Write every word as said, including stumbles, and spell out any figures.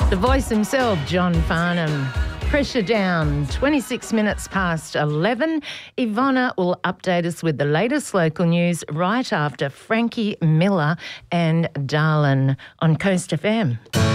The voice himself, John Farnham. Pressure down, twenty-six minutes past eleven. Ivana will update us with the latest local news right after Frankie Miller and Darlin on Coast F M.